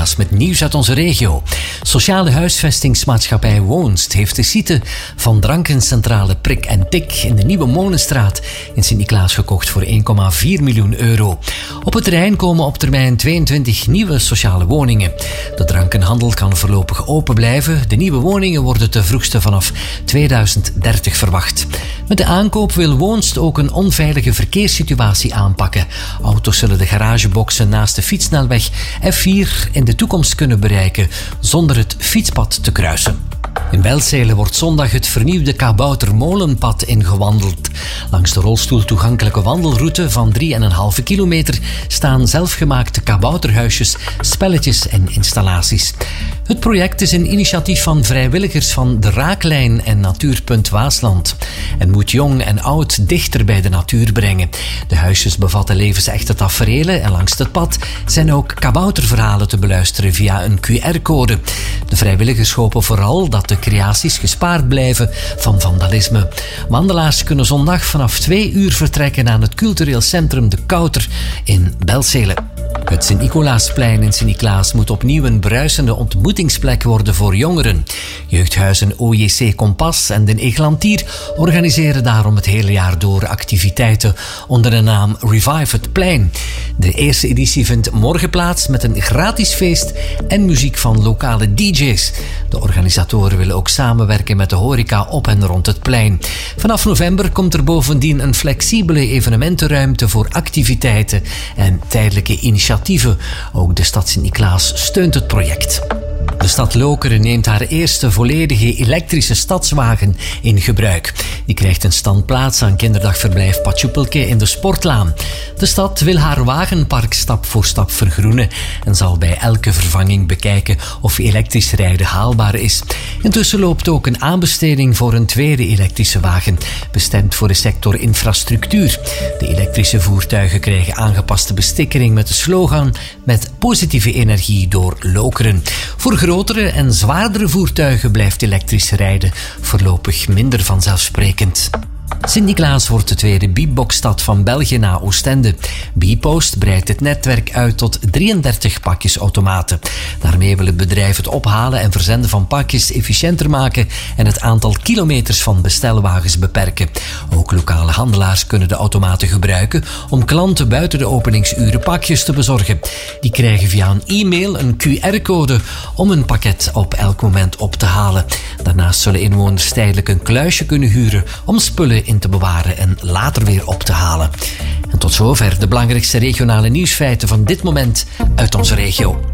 Sint-Niklaas met nieuws uit onze regio. Sociale huisvestingsmaatschappij Woonst heeft de site van drankencentrale Prik en Tik in de Nieuwe Molenstraat in Sint-Niklaas gekocht voor €1,4 miljoen. Op het terrein komen op termijn 22 nieuwe sociale woningen. De drankenhandel kan voorlopig open blijven. De nieuwe woningen worden ten vroegste vanaf 2030 verwacht. Met de aankoop wil Woonst ook een onveilige verkeerssituatie aanpakken. Auto's zullen de garageboxen naast de fietssnelweg F4 in de toekomst kunnen bereiken zonder het fietspad te kruisen. In Belzele wordt zondag het vernieuwde Kaboutermolenpad ingewandeld. Langs de rolstoeltoegankelijke wandelroute van 3,5 kilometer staan zelfgemaakte kabouterhuisjes, spelletjes en installaties. Het project is een initiatief van vrijwilligers van de Raaklijn en Natuurpunt Waasland en moet jong en oud dichter bij de natuur brengen. De huisjes bevatten levensechte taferelen en langs het pad zijn ook kabouterverhalen te beluisteren via een QR-code. De vrijwilligers hopen vooral dat de creaties gespaard blijven van vandalisme. Wandelaars kunnen zondag vanaf 2 uur vertrekken naar het cultureel centrum De Kouter in Belzele. Het Sint-Nicolaasplein in Sint-Niklaas moet opnieuw een bruisende ontmoetingsplek worden voor jongeren. Jeugdhuizen OJC Kompas en Den Eglantier organiseren daarom het hele jaar door activiteiten onder de naam Revive het Plein. De eerste editie vindt morgen plaats met een gratis feest en muziek van lokale DJ's. De organisatoren willen ook samenwerken met de horeca op en rond het plein. Vanaf november komt er bovendien een flexibele evenementenruimte voor activiteiten en tijdelijke initiatieven. Ook de stad Sint-Niklaas steunt het project. De stad Lokeren neemt haar eerste volledige elektrische stadswagen in gebruik. Die krijgt een standplaats aan kinderdagverblijf Patjoepelke in de Sportlaan. De stad wil haar wagenpark stap voor stap vergroenen en zal bij elke vervanging bekijken of elektrisch rijden haalbaar is. Intussen loopt ook een aanbesteding voor een tweede elektrische wagen, bestemd voor de sector infrastructuur. De elektrische voertuigen krijgen aangepaste bestikkering met de slogan met positieve energie door Lokeren. Voor grotere en zwaardere voertuigen blijft elektrisch rijden voorlopig minder vanzelfsprekend. Sint-Niklaas wordt de tweede Biepboxstad van België na Oostende. Bpost breidt het netwerk uit tot 33 pakjesautomaten. Daarmee wil het bedrijf het ophalen en verzenden van pakjes efficiënter maken en het aantal kilometers van bestelwagens beperken. Ook lokale handelaars kunnen de automaten gebruiken om klanten buiten de openingsuren pakjes te bezorgen. Die krijgen via een e-mail een QR-code om een pakket op elk moment op te halen. Daarnaast zullen inwoners tijdelijk een kluisje kunnen huren om spullen in te bewaren en later weer op te halen. En tot zover de belangrijkste regionale nieuwsfeiten van dit moment uit onze regio.